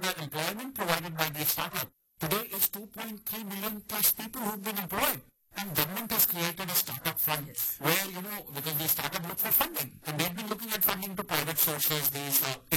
the employment provided by the startup today is 2.3 million plus people who've been employed. And government has created a startup fund where, because the startup look for funding. And they've been looking at funding to private sources, these